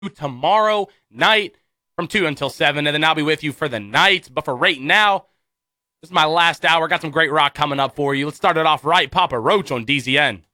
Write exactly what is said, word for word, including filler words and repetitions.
tomorrow night from two until seven, and then I'll be with you for the night. But for right now, this is my last hour. Got some great rock coming up for you. Let's start it off right. Papa Roach on D Z N.